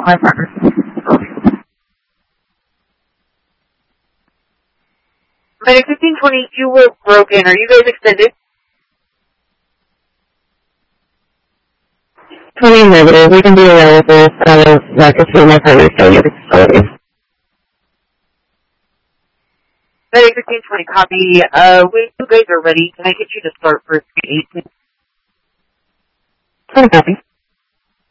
my partner. Medic 1520, you were broken. Are you guys extended? 20 negative. We can be available like as soon as I restart your facility. Medic 1520, copy. When you guys are ready, can I get you to start for 18? 20 copy.